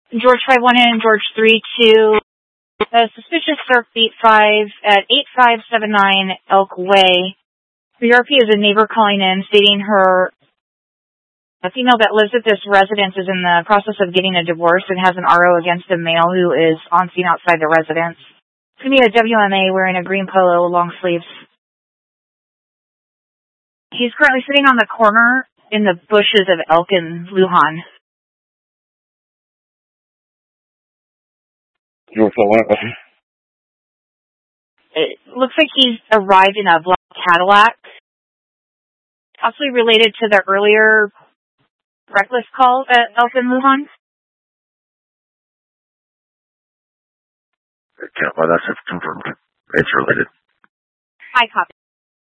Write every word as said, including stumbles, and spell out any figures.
George five one in, George three two. A suspicious surf beat five at eight five seven nine Elk Way. The R P is a neighbor calling in stating her a female that lives at this residence is in the process of getting a divorce and has an R O against a male who is on scene outside the residence. It's going to be a W M A wearing a green polo, long sleeves. He's currently sitting on the corner in the bushes of Elk and Lujan. North Carolina. It looks like he's arrived in a black Cadillac, possibly related to the earlier reckless call at Elk and Lujan. Yeah, well, that's confirmed. It's related. Hi, copy.